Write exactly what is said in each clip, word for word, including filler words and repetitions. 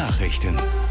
Nachrichten.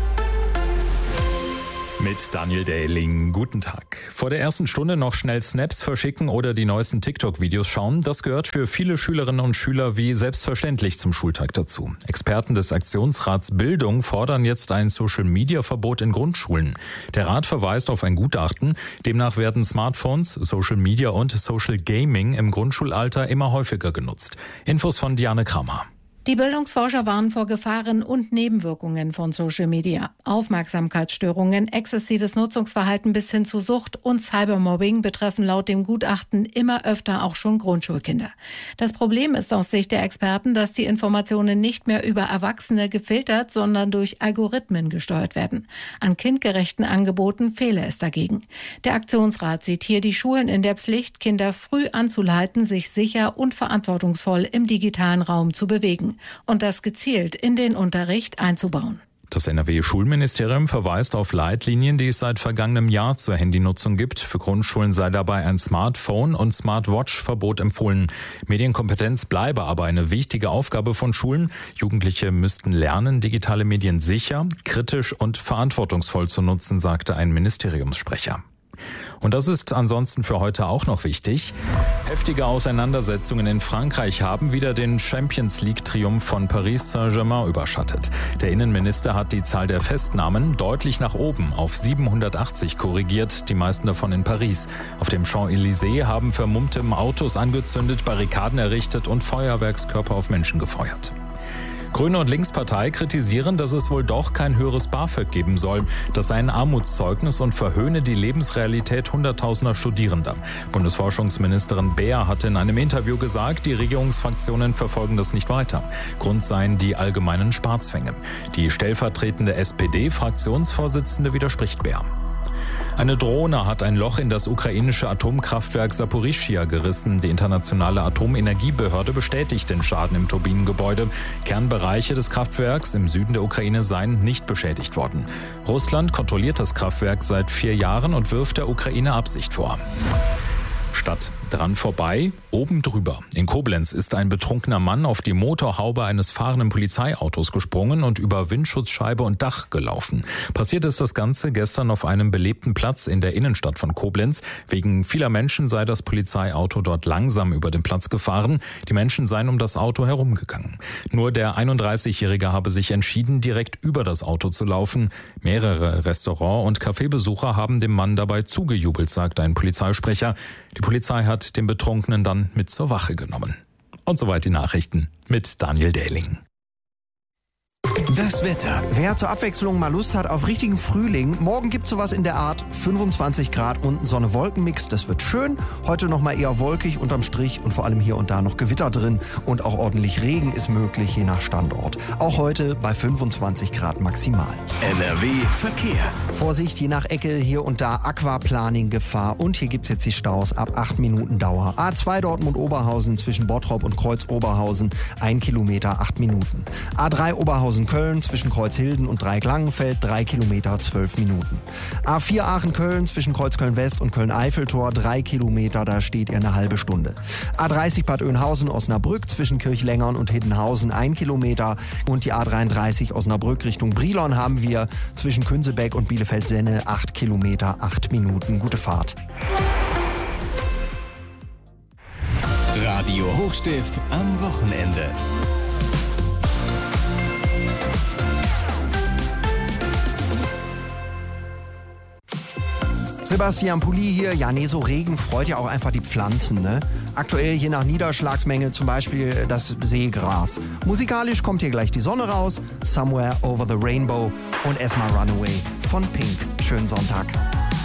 Mit Daniel Dehling. Guten Tag. Vor der ersten Stunde noch schnell Snaps verschicken oder die neuesten TikTok-Videos schauen, das gehört für viele Schülerinnen und Schüler wie selbstverständlich zum Schultag dazu. Experten des Aktionsrats Bildung fordern jetzt ein Social-Media-Verbot in Grundschulen. Der Rat verweist auf ein Gutachten. Demnach werden Smartphones, Social Media und Social Gaming im Grundschulalter immer häufiger genutzt. Infos von Diane Kramer. Die Bildungsforscher warnen vor Gefahren und Nebenwirkungen von Social Media. Aufmerksamkeitsstörungen, exzessives Nutzungsverhalten bis hin zu Sucht und Cybermobbing betreffen laut dem Gutachten immer öfter auch schon Grundschulkinder. Das Problem ist aus Sicht der Experten, dass die Informationen nicht mehr über Erwachsene gefiltert, sondern durch Algorithmen gesteuert werden. An kindgerechten Angeboten fehle es dagegen. Der Aktionsrat sieht hier die Schulen in der Pflicht, Kinder früh anzuleiten, sich sicher und verantwortungsvoll im digitalen Raum zu bewegen und das gezielt in den Unterricht einzubauen. Das N R W-Schulministerium verweist auf Leitlinien, die es seit vergangenem Jahr zur Handynutzung gibt. Für Grundschulen sei dabei ein Smartphone- und Smartwatch-Verbot empfohlen. Medienkompetenz bleibe aber eine wichtige Aufgabe von Schulen. Jugendliche müssten lernen, digitale Medien sicher, kritisch und verantwortungsvoll zu nutzen, sagte ein Ministeriumssprecher. Und das ist ansonsten für heute auch noch wichtig. Heftige Auseinandersetzungen in Frankreich haben wieder den Champions-League-Triumph von Paris Saint-Germain überschattet. Der Innenminister hat die Zahl der Festnahmen deutlich nach oben auf siebenhundertachtzig korrigiert, die meisten davon in Paris. Auf dem Champs-Élysées haben Vermummte Autos angezündet, Barrikaden errichtet und Feuerwerkskörper auf Menschen gefeuert. Grüne und Linkspartei kritisieren, dass es wohl doch kein höheres BAföG geben soll. Das sei ein Armutszeugnis und verhöhne die Lebensrealität hunderttausender Studierender. Bundesforschungsministerin Beer hatte in einem Interview gesagt, die Regierungsfraktionen verfolgen das nicht weiter. Grund seien die allgemeinen Sparzwänge. Die stellvertretende S P D-Fraktionsvorsitzende widerspricht Beer. Eine Drohne hat ein Loch in das ukrainische Atomkraftwerk Saporischschja gerissen. Die internationale Atomenergiebehörde bestätigt den Schaden im Turbinengebäude. Kernbereiche des Kraftwerks im Süden der Ukraine seien nicht beschädigt worden. Russland kontrolliert das Kraftwerk seit vier Jahren und wirft der Ukraine Absicht vor. Stadt dran vorbei, oben drüber. In Koblenz ist ein betrunkener Mann auf die Motorhaube eines fahrenden Polizeiautos gesprungen und über Windschutzscheibe und Dach gelaufen. Passiert ist das Ganze gestern auf einem belebten Platz in der Innenstadt von Koblenz. Wegen vieler Menschen sei das Polizeiauto dort langsam über den Platz gefahren. Die Menschen seien um das Auto herumgegangen. Nur der einunddreißigjährige habe sich entschieden, direkt über das Auto zu laufen. Mehrere Restaurant- und Kaffeebesucher haben dem Mann dabei zugejubelt, sagt ein Polizeisprecher. Die Polizei hat den Betrunkenen dann mit zur Wache genommen. Und soweit die Nachrichten mit Daniel Dehling. Das Wetter. Wer zur Abwechslung mal Lust hat auf richtigen Frühling, morgen gibt es sowas in der Art fünfundzwanzig Grad und ein Sonne-Wolken-Mix. Das wird schön. Heute noch mal eher wolkig unterm Strich und vor allem hier und da noch Gewitter drin. Und auch ordentlich Regen ist möglich, je nach Standort. Auch heute bei fünfundzwanzig Grad maximal. N R W Verkehr. Vorsicht, je nach Ecke hier und da Aquaplaning-Gefahr. Und hier gibt es jetzt die Staus ab acht Minuten Dauer. A zwei Dortmund-Oberhausen zwischen Bottrop und Kreuz-Oberhausen, ein Kilometer, acht Minuten. A drei Oberhausen-Köln zwischen Kreuzhilden und Dreiecklangenfeld, drei Kilometer, zwölf Minuten. A vier Aachen-Köln zwischen Kreuzköln-West und Köln-Eiffeltor, drei Kilometer, da steht ihr eine halbe Stunde. A dreißig Bad Oeynhausen-Osnabrück zwischen Kirchlengern und Hiddenhausen, ein Kilometer. Und die A dreiunddreißig Osnabrück Richtung Brilon haben wir zwischen Künsebeck und Bielefeld-Senne, acht Kilometer, acht Minuten. Gute Fahrt. Radio Hochstift am Wochenende. Sebastian Pulli hier. Ja, nee, so Regen freut ja auch einfach die Pflanzen, ne? Aktuell je nach Niederschlagsmenge zum Beispiel das Seegras. Musikalisch kommt hier gleich die Sonne raus. Somewhere Over the Rainbow und erstmal Runaway von Pink. Schönen Sonntag.